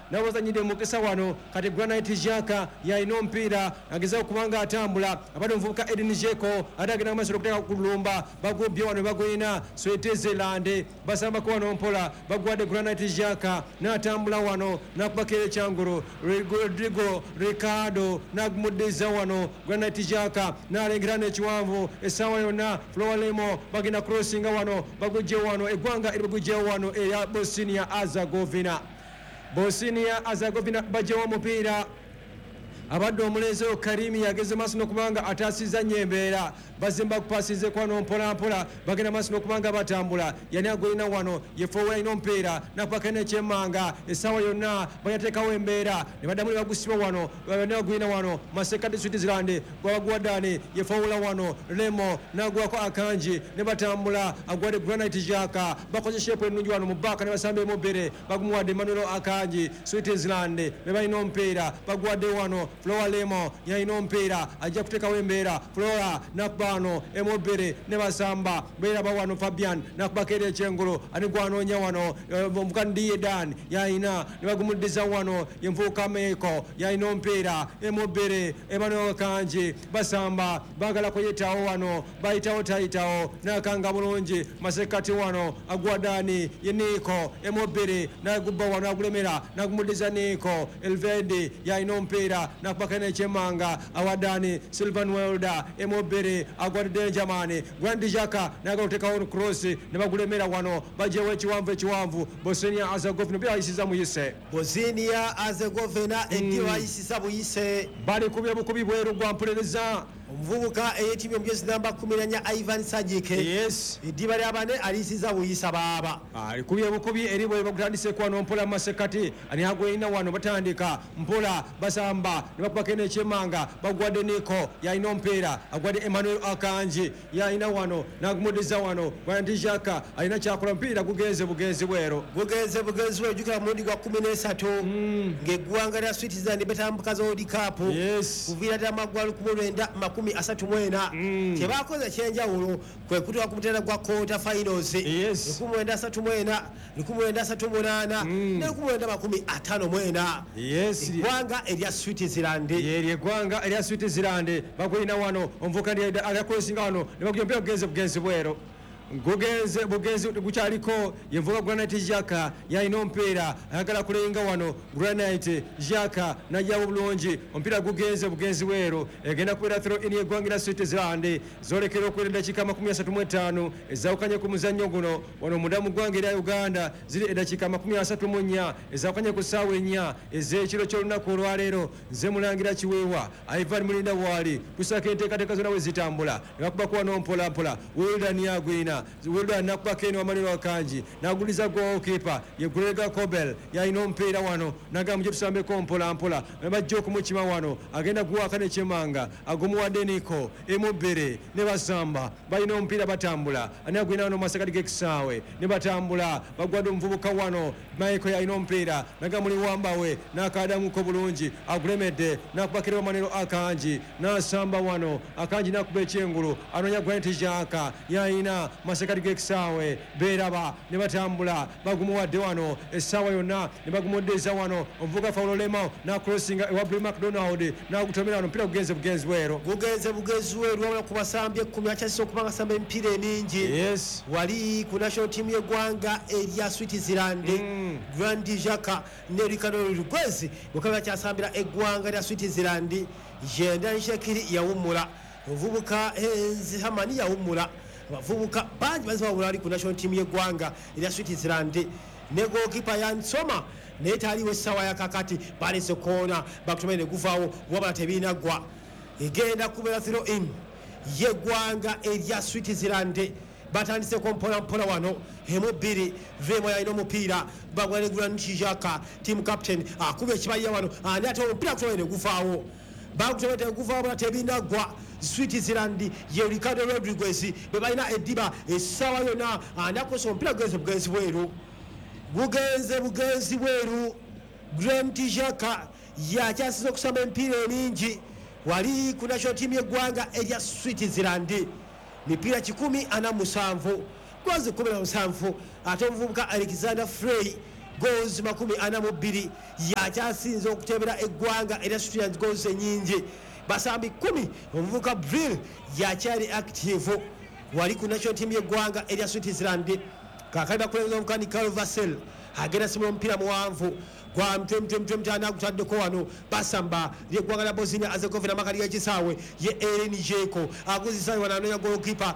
n'abazanyire mukisa wano kati Granite Xhaka yalina omupiira agezaho kubanga atambula abadde omuvubuka Edin Dzeko ate agenda mu maaso okuteeka ku kulumba bagubbye wano baguyina Switzerland basambako wano mpola bagwadde Granite Xhaka n'atambula wano n'akubako ekyangulu Rodrigo Ricardo n'agumuddiza wano Granite Xhaka n'alengera n'ekiwanvu essaawa yonna Florimo bagenda crossinga wano bagujje wano eggwanga eribagujjewo wano eya Bosnia Herzegovina bajjewo omupiira abadde omulenzi Karimi yageze maaso n'okubanga ataasiza nnyo embeera bazimba kupasize kwano mpolampola bagenda maaso n'okubanga batambula yani agolina wano yefowe alina omupiira nakubaka n'ekyemmanga essaawa yonna banyateekawo embeera ne baddamu ne bagusiba wano agolina wano masekati Switzerland gwabaguwaddaani yefowula wano Lemo n'agwako Akanji ne batambula agwadde Granite Xhaka bakoze sheepu ennungi wano mu bbaka ne basamba emubbere bagumuwadde Emmanuel Akanji Switzerland be balina omupiira baguwadde wano Flora Lemo yalina omupiira ajja kuteekawo embeera Flora nakubano emubbere ne basamba beeraba wano Fabian nakubako eri ekyengulu ani gwanoonya wano omukandiye Dan yalina ne bagumuddiza wano yenvuuka Meeko yalina omupiira emubbere Emmanuel Akanji basamba baagala kuyitawo wano bayitawo tayitawo nakanga bulungi masekati wano agwadani ye Nico emubbere nagubba wano agulemera nagumuddiza Nico Elvedi yalina omupiira nakubaka n'ekyemmanga awaddani Sylvan Welder emubbere agwadde Benjamin Granite Xhaka nagala okuteekawo cross ne bagulemera wano bajewo ekiwanvu Bosnia Herzegovina byayisiza muyise Bosnia Herzegovina eddiwa ayisisa buyise bali kubye bukubi bweru gwa mpuliriza omuvubuka ey'ettiimu omujezi namba 14 Ivan Sajic eddiba lya bane aliyisiza buyisa baaba alikubye bukubi eri bwe bagutandise kwano mpola masekati ani agweyina wano batandika mpola basamba ne bakubako n'ekyemmanga bagwadde Nico yalina omupiira agwadde Emmanuel Akanji yalina wano n'agumuddiza wano Granite Xhaka alina kyakola omupiira gugenze bugenzi bwero ojjukira mulundi gwa 13 ng'eggwanga lya Switzerland betambuka World Cup kuviira ddala maggwa 1934 kyebakoze ekyenjawulo kwe kutuuka ku muteera gwa quarter finals 1934 1938 ne 1954 eggwanga erya Switzerland bagulina wano omuvubuka alyakulesinga wano ne bagulya omupiira gugenze bugenzi bwero bugenzi gukyaliko yenvuga Granite Xhaka yalina omupiira ayagala kulenga wano Granite Xhaka najjawo bulungi omupiira gugenze bugenzi bwero egenda kubeera throw in yeggwanga lya Switzerland zolekera okwera eddakiika 35 ezawukanye ku muzannyo guno wano munda mu ggwanga erya Uganda ziri eddakiika 34 ezawukanye ku ssaawa 4 ez'ekiro ky'olunaku olwaleero nze mulangira Kiweewa Ivan Mulinda Bwali kusaka enteekateeka zonna we zitambula ne bakubako wano mpolampola Wildan yagwina Wildan nakubako eno Emmanuel Akanji n'aguliza goalkeeper ye Grega Kobel yalina omupiira wano nagamba mujje tusambeko mpolampola ne bajja okumukima wano agenda guwaaka n'ekyemmanga agumuwadde Nico emubbere ne basamba balina omupiira batambula ani agwina wano masekati g'ekisaawe ne batambula bagwadde omuvubuka wano Michael yalina omupiira nagamba muli wambawe n'akaadamuko bulungi agulemedde nakubakira Emmanuel Akanji n'asamba wano Akanji nakuba ekyengulu anoonya Granite Xhaka yalina masekati g'ekisaawe beeraba ne batambula bagumuwadde wano essaawa yonna ne bagumuddeza wano omuvubuka Florimo n'akrossinga ewa Bill McDonald n'agutomera wano omupiira gugenze bugenzi bweru wabula ku basambi 10 akyasisa okuba nga samba emipiira emingi wali ku national team y'eggwanga erya Switzerland Granite Xhaka ne Ricardo Rodriguez bokaba kyasambira eggwanga lya Switzerland Jendan Shakiri yawummula omuvubuka Enzi Hamani yawummula abavubuka bangi bazima bulali ku national team y'eggwanga erya Switzerland ne goalkeeper Yansoma neetaliwo essaawa ya kakati balese koona bakutomere ne guvaawo wabula tebinaggwa egenda kubeera throw in y'eggwanga erya Switzerland batandiseko mpolampola wano emubbiri Vemo yalina omupiira bagwane Granite Xhaka team captain akuba ekibalira wano ani ate omupiira kutomere ne guvaawo bakutomere ne guvaawo bula tebinaggwa Switzerland ye Ricardo Rodriguez be balina eddiba essaawa yonna ani akosa omupiira bugenzi bweru Granite Xhaka yakyasiza okusamba emipiira emingi wali ku national team y'eggwanga erya Switzerland mipiira 147 gwazi 17 ate omuvubuka Alexander Frey goals 42 yakyasinze okutebera eggwanga erya Switzerland goals enyingi basambi 10 omuvuka Bril yakyali active wali ku national team y'eggwanga erya Switzerland kakali bakulembeza omukani Carl Vassell agenda simula omupiira muwanvu kwa mtwe agutaddeko wano basamba ly'eggwanga lya Bosnia Herzegovina makali y'ekisaawe ye Eren Dzeko aguzisa wano anonya goalkeeper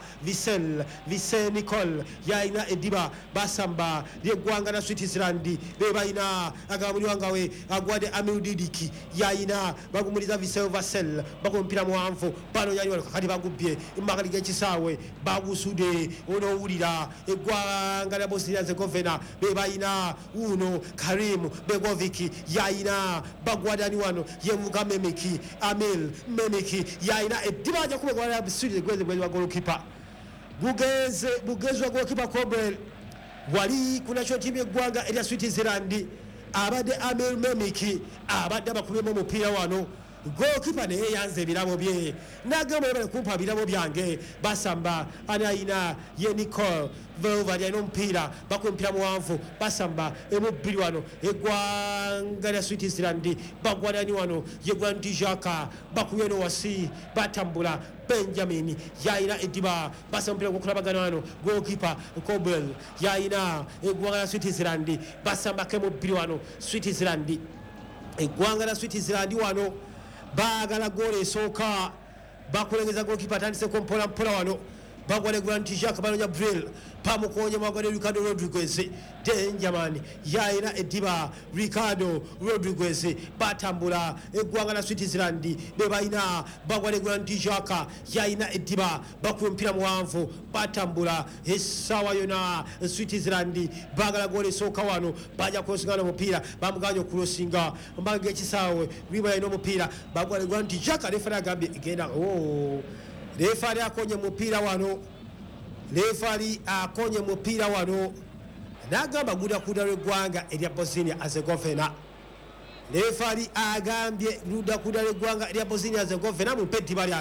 Vissel Nicole yalina eddiba basamba ly'eggwanga lya Switzerland be balina agamuliwangawe agwadde Amir Didiki yalina bagumuliza Vissel Vassell bakumpira muwanvu bano yali wano kakati bagubbye makali y'ekisaawe bagusude onowulira eggwanga lya Bosnia Herzegovina be balina uno Karim Begovic yaina bagwadani wano yemuga Memeki Amil Memeki yaina eddiba aja kuba gwala bisudi gweze gwali wa goalkeeper bugeze wa goalkeeper Kobel wali kuna national team y'eggwanga erya Switzerland abadde Amil Memeki abadde bakubemu omupiira wano goalkeeper naye yanze ebirabo bye nagamba bale kumpa birabo byange basamba anaina ye Nicole Velva yalina omupiira bakumpira muwanvu basamba emubbiri wano eggwanga lya Switzerland bagwadani wano ye Grand Jaka bakubye no wasi batambula Benjamin yalina eddiba basamba omupiira gwokulabagana wano goalkeeper Kobel yalina eggwanga lya Switzerland basamba kemubbiri wano Switzerland eggwanga lya Switzerland wano bagala goal esooka bakulengeza goalkeeper atandiseko mpola wano bagwale Grand Jacques banonya Bril pamukonye magwale Ricardo Rodriguez Denjaman yaina ediba Ricardo Rodriguez batambula eggwanga lya Switzerland be balina bagwale Grand Jacques yaina ediba bakumpira muwanvu batambula esawa yona Switzerland bagala goal esooka wano baja kusingana omupiira bamuganyo kulosinga mbage ekisaawe biba ino omupiira bagwale Grand Jacques refera agambye genda refari akonye mupiira wano nagamba gudakuda lw'eggwanga erya Bosnia Herzegovina refari agambye ludakuda lw'eggwanga erya Bosnia Herzegovina mumpe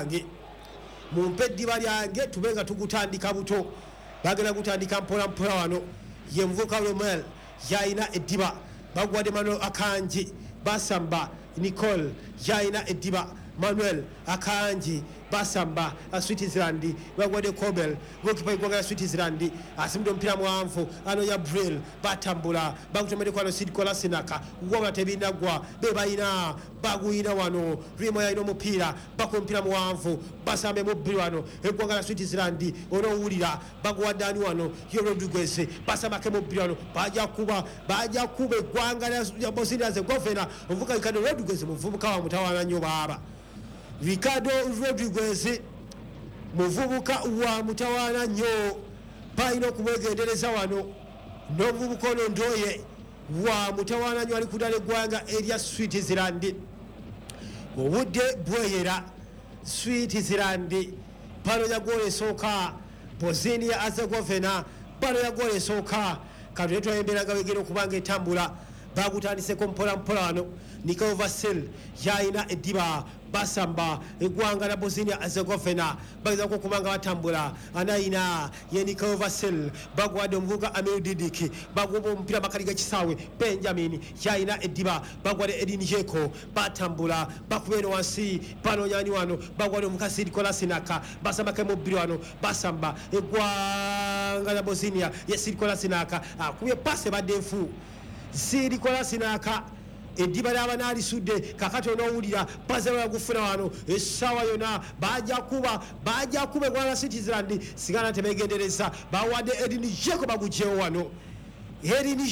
eddiba lyange tubenga tugutandika buto bagenda gutandika mpola wano ye muvuka Romel yalina eddiba bagwadde Manuel Akanji basamba Nicole yalina eddiba Manuel Akanji basamba Switzerland bagwadde Kobel goalkeeper y'eggwanga lya Switzerland asimudde omupiira muwanvu anonya Bril batambula bagutomedde kwano Sid Kolasinac wabula tebinagwa be balina baguyina wano Rimo yalina omupiira bakumpira muwanvu basamba emubbiri wano eggwanga lya Switzerland onowulira baguwaddani wano ye Rodriguez basambako emubbiri wano baja kuba eggwanga lya Bosnia Herzegovina omuvubuka Ricardo Rodriguez muvubuka wa mutawaana nnyo baaba Ricardo Rodriguez muvubuka wa mutawaana nnyo balina okumwegendereza wano n'omuvubuka ono Ndoye wa mutawaana nnyo ali kudala eggwanga erya Switzerland obudde bweyera Switzerland banonya goal esooka Bosnia Herzegovina banonya goal esooka kati twayembera nga wegera okubanga etambula bagutandiseko mpola wano Nicole Vassell yalina eddiba basamba eggwanga lya Bosnia Herzegovina bagezako okubanga batambula anayina ye Nicole Vassell bagwadde omuvubuka Amir Didiki bagumba omupiira makali g'ekisaawe Benjamin yalina eddiba bagwadde Edin Dzeko batambula bakubere wansi banonyani wano bagwadde omuvubuka Sid Kolasinac basambako emubbiri wano basamba eggwanga lya Bosnia ye Sid Kolasinac akubye pasi ebadde nfu Sid Kolasinac eddiba lyaba naalisudde kakati onowulira bazala gufuna wano essaawa yona baja kuba eggwanga lya Switzerland sigana tebegendereza bawadde Edin Dzeko bagugyewo wano Edin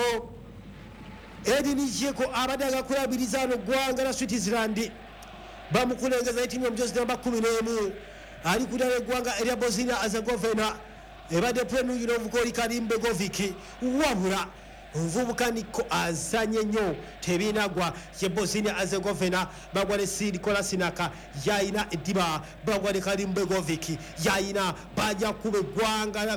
Dzeko abadde agakulabiriza wano eggwanga lya Switzerland bamukulengeza etimu omujozi namba 11 ali kudala eggwanga erya Bosnia Herzegovina ebadde premier omuvubuka oli Karim Begovic wabula omuvubuka Niko azanye nnyo tebinagwa ye Bosnia Herzegovina bagwade Sid Kolasinac yalina eddiba bagwade Karim Begovic yalina baja kuba eggwanga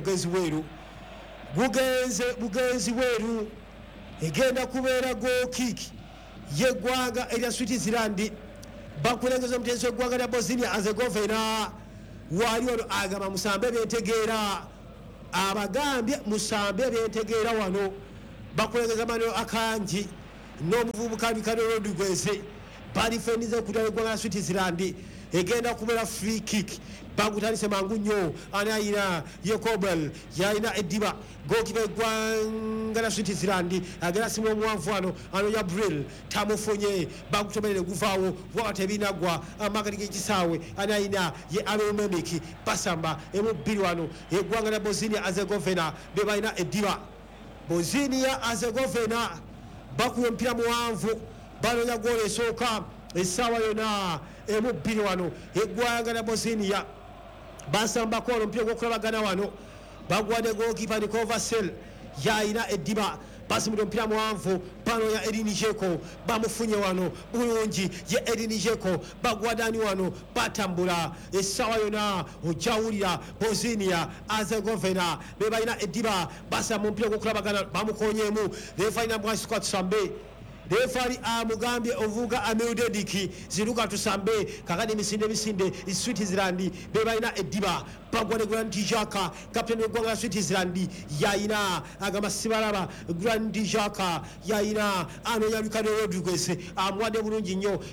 bugenzi bweru egenda kubeera goal kick yeggwanga erya Switzerland bakulengeza omutenzi w'eggwanga lya Bosnia Herzegovina wali ono agamba musambe byentegeera abagambye musambe byentegeera wano bakulengeza Manuel Akanji n'omuvubuka Ricardo Rodriguez balifendiza okutwala eggwanga lya Switzerland egenda kubeera free kick bagutandise mangu nnyo ani ayina Yekobel yalina eddiba gokipa eggwanga lya Switzerland agenda simu omuwanvu ano Yabril tamufunye bagutomerere guvaawo waba tebinagwa amakati g'ekisaawe ani ayina ye Alomemiki basamba emu-bbiri wano eggwanga lya Bosnia Herzegovina be balina eddiba Bosnia Herzegovina bakuba omupiira muwanvu banonya goolo esooka essaawa yonna emu-bbiri wano eggwanga lya Bosnia basambako ono omupiira gw'okulabagana wano bagwadde gookipa Nikovasel yayina eddiba basimudde omupiira muwanvu banonya Edin Dzeko bamufunye wano bulungi ye Edin Dzeko bagwadani wano batambula essaawa yonna ojjawulira Bosnia Herzegovina be balina eddiba basamba omupiira gw'okulabagana bamukonyeemu leefalina mwasikwa tusambe refari amugambye ovuga Ameudediki ziruka tusambe kakati misinde Switzerland be balina eddiba bagwadde Grand Jaka kapteni w'eggwanga lya Switzerland yayina agamba sibalaba Grand Jaka yayina anonya Ricardo Rodriguez amwadde bulungi nnyo